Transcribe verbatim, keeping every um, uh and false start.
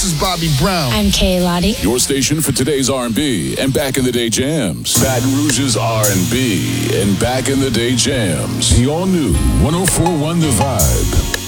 This is Bobby Brown. I'm Kay Lottie. Your station for today's R and B and back in the day jams. Baton Rouge's R and B and back in the day jams. The all new one oh four point one The Vibe.